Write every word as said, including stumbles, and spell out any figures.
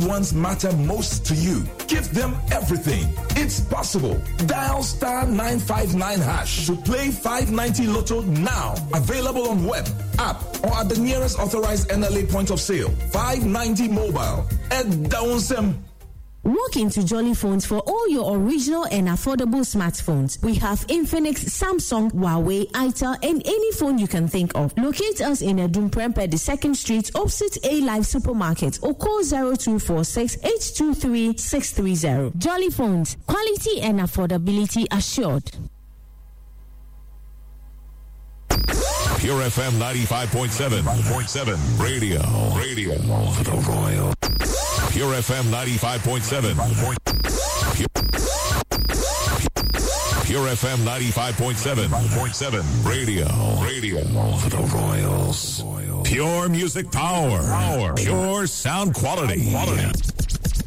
ones matter most to you. Give them everything. It's possible. Dial star nine five nine hash to play five ninety Lotto now. Available on web, app, or at the nearest authorized N L A point of sale. five ninety mobile. Ed Downsem. Walk into Jolly Phones for all your original and affordable smartphones. We have Infinix, Samsung, Huawei, Itel, and any phone you can think of. Locate us in Edumprempe, the second street, opposite A Live Supermarket, or call zero two four six, eight two three, six three zero. Jolly Phones, quality and affordability assured. Pure F M ninety-five point seven. Radio. Radio. For the Royal. Pure F M ninety-five point seven. Pure F M ninety-five point seven. Radio. Radio. For the Royals. Pure music power. Power. Pure sound quality. Quality.